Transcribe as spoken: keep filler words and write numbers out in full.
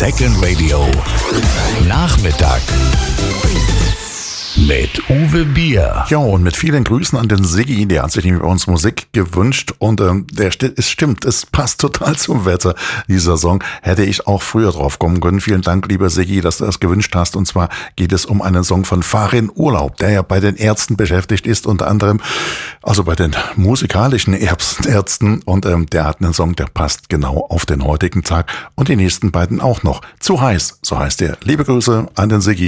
Second Radio. Nachmittag. Mit Uwe Bier. Ja, und mit vielen Grüßen an den Siggi, der hat sich nämlich bei uns Musik gewünscht und ähm, der es stimmt, es passt total zum Wetter, dieser Song. Hätte ich auch früher drauf kommen können. Vielen Dank, lieber Siggi, dass du das gewünscht hast. Und zwar geht es um einen Song von Farin Urlaub, der ja bei den Ärzten beschäftigt ist, unter anderem, also bei den musikalischen Ärzten. Und ähm, der hat einen Song, der passt genau auf den heutigen Tag und die nächsten beiden auch noch. Zu heiß, so heißt er. Liebe Grüße an den Siggi.